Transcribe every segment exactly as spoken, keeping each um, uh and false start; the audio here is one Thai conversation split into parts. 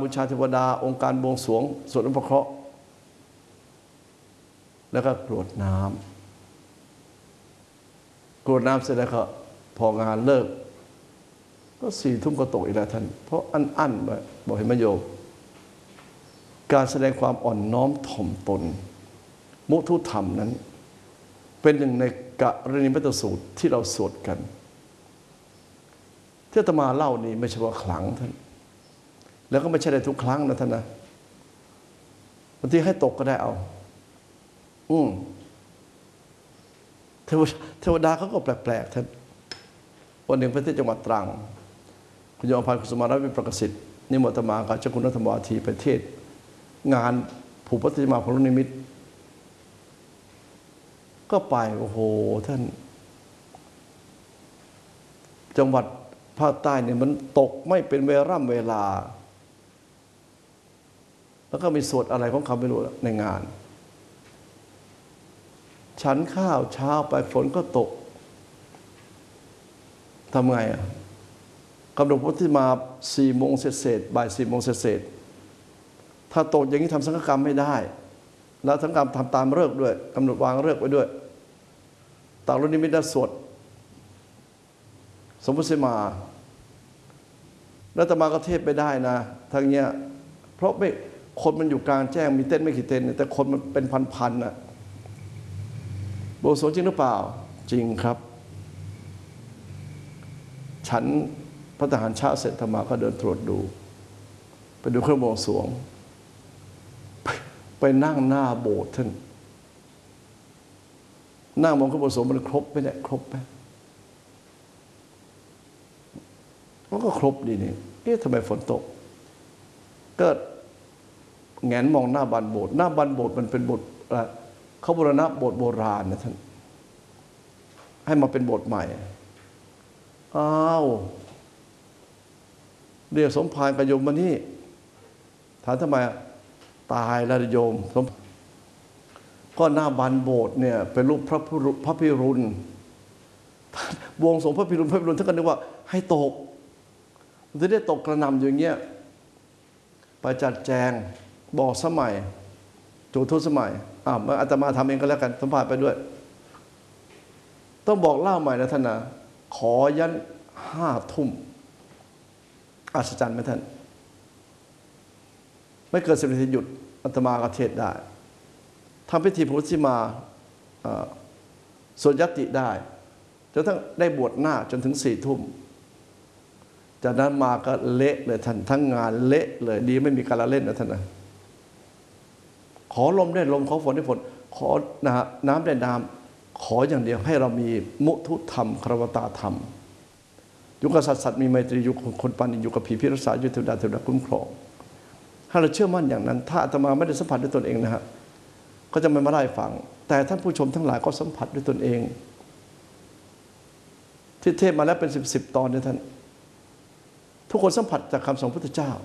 บูชาเทวดาองค์การบวงสรวงสวดอภิเคราะห์แล้วก็กรวดน้ำกรวดน้ำเสร็จแล้วก็พองานเลิกก็สี่ทุ่มก็ตกอีกแล้วท่านเพราะอันอั้นไปบอกให้มาโยมการแสดงความอ่อนน้อมถ่อมตนมุทุธรรมนั้นเป็นหนึ่งในกรณีมัตตสูตรที่เราสวดกันที่อาตมาเล่านี่ไม่ใช่ว่าขลังท่านแล้วก็ไม่ใช่ได้ทุกครั้งนะท่านนะบางทีให้ตกก็ได้เอาอืมเทวดาเขาก็แปลกๆท่านวันหนึ่งไปที่จังหวัดตรังคุณโยมพันธ์กุสุมารัตน์วิประกสิทธิ์นิมนต์อาตมากับเจ้าคุณรัตนวาทีไปเทศงานผูกพัทธิมาพรุนิมิตก็ไปโอ้โหท่านจังหวัดภาคใต้เนี่ยมันตกไม่เป็นเวล่ำเวลาแล้วก็มีสวดอะไรของเขาไม่รู้ในงานฉันข้าวเช้าไปฝนก็ตกทำไงอ่ะกำหนดพุทธิมาสี่โมงเศษบ่ายสี่โมงเศษถ้าตกอย่างนี้ทำสังฆกรรมไม่ได้แล้วสังฆกรรมทำตามฤกษ์ด้วยกำหนดวางฤกษ์ไว้ด้วยต่างรุ่นนี้ไม่ได้สวดสมมุติมาแล้วอาตมาก็เทศไปได้นะทางเนี้ยเพราะไม่คนมันอยู่กลางแจ้งมีเต้นไม่กี่เต้นแต่คนมันเป็นพันๆน่ะโบสถ์จริงหรือเปล่าจริงครับฉันพระทหารชาเสร็จธรรมาก็เดินตรวจดูไปดูเครื่องบวงสรวงไปไปนั่งหน้าโบสถ์ท่านนั่งมองเครื่องบวงสรวงมันครบไหมเนี่ยครบไหมมันก็ครบดีนี่เอ๊ะทำไมฝนตกก็แงนมองหน้าบานโบสถ์หน้าบานโบสถ์มันเป็นโบสถ์เขาบูรณะโบสถ์โบราณนะท่านให้มาเป็นโบสถ์ใหม่อ้าวเรียกสมภารกับโยมมานี่ถามทำไมตายแล้วโยมก็หน้าบานโบสถ์เนี่ยเป็นรูปพระพระพิรุณวงสงฆ์พระพิรุณพระพิรุณท่านก็นึกว่าให้ตกมันจะได้ตกกระหน่ำอย่างเงี้ยไปจัดแจงบอกสมัยจุทุสมัยอ่าอาตมาทำเองก็แล้วกันสัมภาษณ์ไปด้วยต้องบอกเล่าใหม่นะท่านนะขอยันห้าทุ่มอัศจรรย์ไหมท่านไม่เกินสิบนาทีหยุดอาตมาก็เทศได้ทำพิธีพุทธิมาสวดยัตติได้จนทั้งได้บวชหน้าจนถึงสี่ทุ่มจากนั้นมาก็เละเลยท่านทั้งงานเละเลยดีไม่มีการละเล่นนะท่านนะขอลมได้ลมขอฝนได้ฝนขอน้ำได้น้ำขออย่างเดียวให้เรามีมุทุธรรมครวตาธรรมอยู่กับสัตว์สัตว์มีไมตรีอยู่คนปานิอยู่กับผีพิรักษาอยู่เทวดาเทวดาคุ้มครองถ้าเราเชื่อมั่นอย่างนั้นถ้าอาตมาไม่ได้สัมผัสด้วยตนเองนะฮะก็จะไม่มาไล่ฟังแต่ท่านผู้ชมทั้งหลายก็สัมผัสด้วยตนเองที่เทศมาแล้วเป็นสิบสิบตอนเนี่ยท่านทุกคนสัมผัสจากคำสอนพระพุทธเจ้า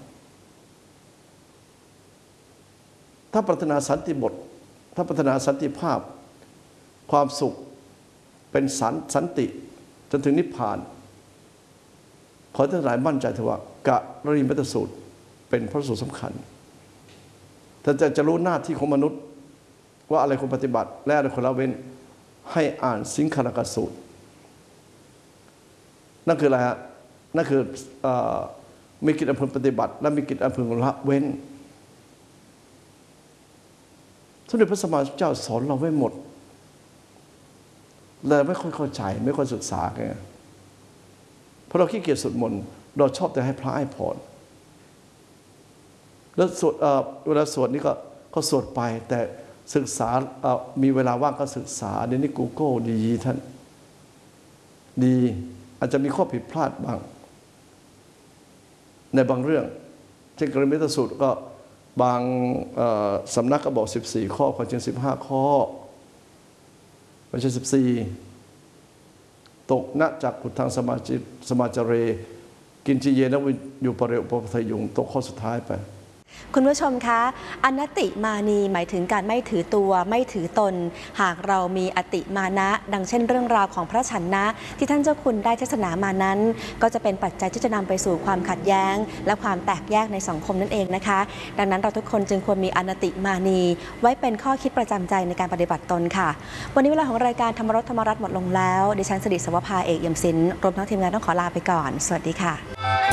ถ้าปรารถนาสันติบทถ้าปรารถนาสันติภาพความสุขเป็นสันสันติจนถึงนิพพานขอท่านหลายมั่นใจเถอะว่ากะรณีมัตตสูตรเป็นพระสูตรสำคัญถ้าจะจะรู้หน้าที่ของมนุษย์ว่าอะไรควรปฏิบัติและอะไรควรละเว้นให้อ่านสิงคารกสูตรนั่นคืออะไรฮะนั่นคือมีกิจอำพึงปฏิบัติและมีกิจอำพึงละเว้นสมเด็จพระสัมมาสัมพุทธเจ้าสอนเราไว้หมดเลยไม่ค่อยเข้าใจไม่ค่อยศึกษาไงเพราะเราขี้เกียจสวดมนต์เราชอบแต่ให้พระให้พรแล้วสวดเวลาสวดนี่ก็ก็สวดไปแต่ศึกษามีเวลาว่างก็ศึกษาเดี๋ยวนี้ Google ดีท่านดีอาจจะมีข้อผิดพลาดบ้างในบางเรื่องเช่นกรณีมัตตสูตรก็บางสำนักก็บอกสิบสี่ข้อความจริงสิบห้าข้อไม่ใช่สิบสี่ตกณจากขุทางสมาจิสมาจเรกินจิเยนะวิอยู่ปะเรอุปปทยุงตกข้อสุดท้ายไปคุณผู้ชมคะอนัตติมานีหมายถึงการไม่ถือตัวไม่ถือตนหากเรามีอติมานะ ดังเช่นเรื่องราวของพระฉันนะที่ท่านเจ้าคุณได้เทศนามานั้นก็จะเป็นปัจจัยที่จะนำไปสู่ความขัดแย้งและความแตกแยกในสังคมนั่นเองนะคะดังนั้นเราทุกคนจึงควรมีอนัตติมานีไว้เป็นข้อคิดประจำใจในการปฏิบัติตนค่ะวันนี้เวลาของรายการธรรมรสธรรมรัตน์หมดลงแล้วดิฉันสิริสวภาเอกเอี่ยมศิลป์รวมทั้งทีมงานต้องขอลาไปก่อนสวัสดีค่ะ